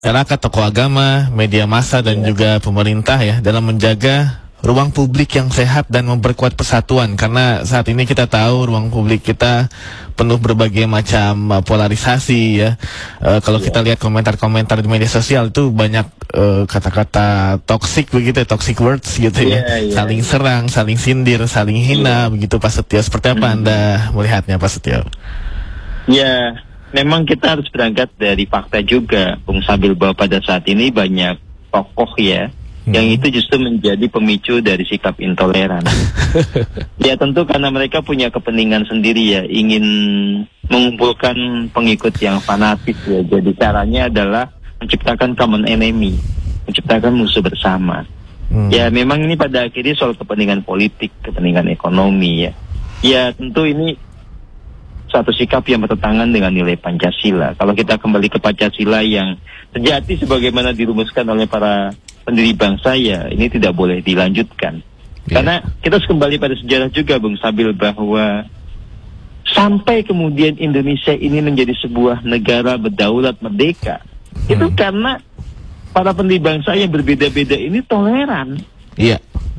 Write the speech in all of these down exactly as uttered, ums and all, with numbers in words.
masyarakat, tokoh agama, media massa dan juga pemerintah ya dalam menjaga ruang publik yang sehat dan memperkuat persatuan, karena saat ini kita tahu ruang publik kita penuh berbagai macam uh, polarisasi ya. Uh, kalau yeah. kita lihat komentar-komentar di media sosial itu banyak uh, kata-kata toxic begitu, toxic words gitu yeah, ya, yeah, saling yeah. serang, saling sindir, saling hina yeah. begitu Pak Setio. Seperti apa hmm. Anda melihatnya Pak Setio? Ya. Yeah. Memang kita harus berangkat dari fakta juga, Bung Sabil, bahwa pada saat ini banyak tokoh ya, hmm. yang itu justru menjadi pemicu dari sikap intoleran. Ya tentu karena mereka punya kepentingan sendiri ya, ingin mengumpulkan pengikut yang fanatik ya. Jadi caranya adalah menciptakan common enemy, menciptakan musuh bersama. Hmm. Ya memang ini pada akhirnya soal kepentingan politik, kepentingan ekonomi ya. Ya tentu ini satu sikap yang bertentangan dengan nilai Pancasila. Kalau kita kembali ke Pancasila yang sejati sebagaimana dirumuskan oleh para pendiri bangsa, ya ini tidak boleh dilanjutkan. Yeah. Karena kita harus kembali pada sejarah juga, Bung Sabil, bahwa sampai kemudian Indonesia ini menjadi sebuah negara berdaulat merdeka, hmm. itu karena para pendiri bangsa yang berbeda-beda ini toleran. Iya. Yeah.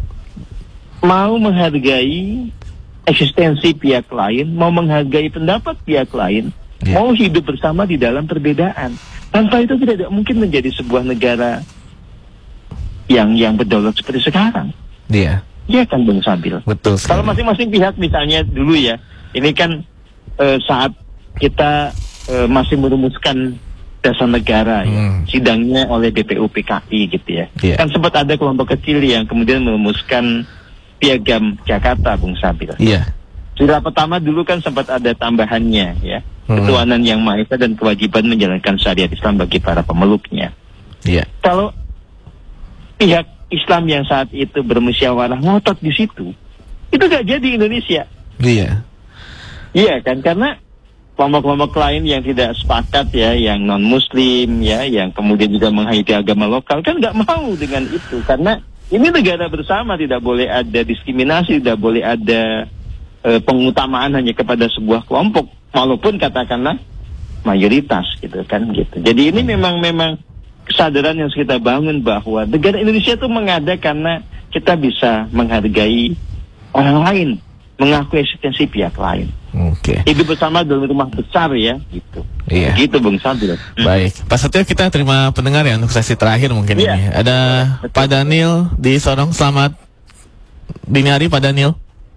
Mau menghargai eksistensi pihak lain, mau menghargai pendapat pihak lain, yeah. mau hidup bersama di dalam perbedaan. Tanpa itu tidak mungkin menjadi sebuah negara yang yang berdaulat seperti sekarang. Iya. Yeah. Iya kan, Bung Sabil. Betul. Kalau masing-masing pihak misalnya dulu ya, ini kan eh, saat kita eh, masih merumuskan dasar negara, hmm. ya, sidangnya oleh B P U P K I gitu ya. Yeah. Kan sempat ada kelompok kecil yang kemudian merumuskan Piagam Jakarta, Bung Sabil. Iya. Sila pertama dulu kan sempat ada tambahannya ya, hmm. ketuhanan yang Maha Esa dan kewajiban menjalankan syariat Islam bagi para pemeluknya. Iya. Kalau pihak Islam yang saat itu bermusyawarah ngotot di situ, itu gak jadi Indonesia. Iya. Iya kan, karena kelompok-kelompok lain yang tidak sepakat ya, yang non Muslim ya, yang kemudian juga menghayati agama lokal kan gak mau dengan itu, karena ini negara bersama, tidak boleh ada diskriminasi, tidak boleh ada e, pengutamaan hanya kepada sebuah kelompok, walaupun katakanlah mayoritas gitu kan gitu. Jadi ini memang memang kesadaran yang harus kita bangun bahwa negara Indonesia itu mengada karena kita bisa menghargai orang lain, mengakui eksistensi pihak lain. Oke. Okay. Hidup bersama dalam rumah besar ya, gitu. Iya. Gitu, Bung Sabil. Baik, Pak Setio, kita terima pendengar ya untuk sesi terakhir mungkin iya. ini. Ada Betul. Pak Daniel di Sorong. Selamat dini hari, Pak Daniel.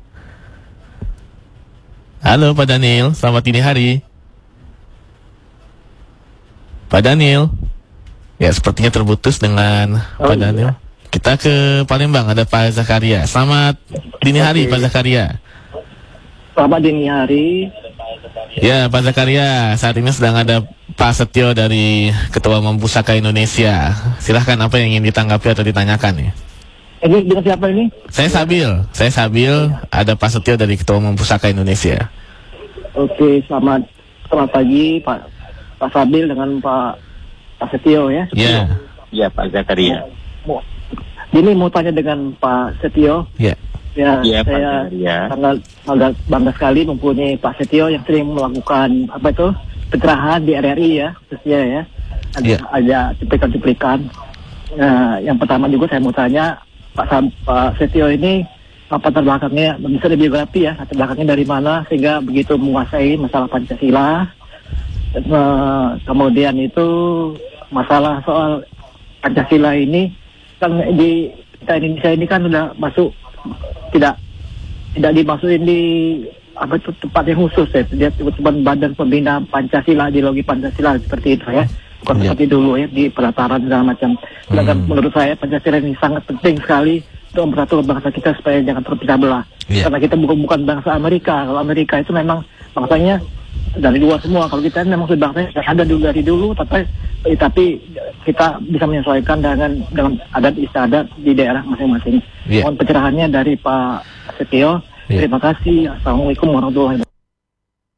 Halo, Pak Daniel. Selamat dini hari. Pak Daniel. Ya, sepertinya terputus dengan oh, Pak Daniel. Iya. Kita ke Palembang, ada Pak Zakaria. Selamat dini hari, Pak Zakaria. Selamat dini hari. Ya, Pak Zakaria, saat ini sedang ada Pak Setio dari Ketua Umum Pusaka Indonesia. Silahkan, apa yang ingin ditanggapi atau ditanyakan ya? Ini dengan siapa ini? Saya Sabil, saya Sabil, ada Pak Setio dari Ketua Umum Pusaka Indonesia. Oke, selamat selamat pagi Pak Pak Sabil dengan Pak Pak Setio ya. Iya. Iya, Pak Zakaria. Mau, ini mau tanya dengan Pak Setio. Iya. Ya, ya, saya ya. sangat bangga, bangga sekali mempunyai Pak Setio yang sering melakukan apa itu pencerahan di R R I ya, khususnya ya. Ada, ya. ada cuplikan-cuplikan. Nah, yang pertama juga saya mau tanya Pak, Sam, Pak Setio ini apa latar belakangnya, bisa biografi ya, latar belakangnya dari mana sehingga begitu menguasai masalah Pancasila. Uh, kemudian itu masalah soal Pancasila ini kan di kita Indonesia ini kan sudah masuk tidak tidak dimasukin di apa itu tempat yang khusus ya, dia cuma Badan Pembina Pancasila, ideologi Pancasila seperti itu ya, bukan yeah. seperti dulu ya di pelataran segala macam. Sedangkan hmm. menurut saya Pancasila ini sangat penting sekali untuk mempersatukan bangsa kita supaya jangan terpecah belah. Yeah. Karena kita bukan bukan bangsa Amerika. Kalau Amerika itu memang bangsanya dari luar semua. Kalau kita memang sudah bangsanya ada dulu dari dulu, tapi eh, tapi kita bisa menyesuaikan dengan dengan adat istiadat di daerah masing-masing. Yeah. Mohon pencerahannya dari Pak Setio. Yeah. Terima kasih. Assalamualaikum warahmatullahi wabarakatuh.